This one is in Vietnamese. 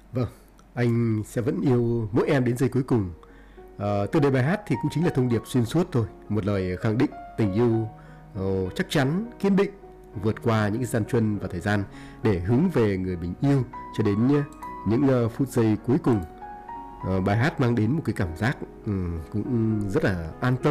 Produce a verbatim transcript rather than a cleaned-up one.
Vâng, anh sẽ vẫn yêu mỗi em đến giây cuối cùng. Ờ, Tiêu đề bài hát thì cũng chính là thông điệp xuyên suốt thôi, một lời khẳng định tình yêu ờ, chắc chắn, kiên định, vượt qua những gian truân và thời gian để hướng về người mình yêu cho đến nhá, những ờ, phút giây cuối cùng. Ờ, bài hát mang đến một cái cảm giác ừ, cũng rất là an tâm.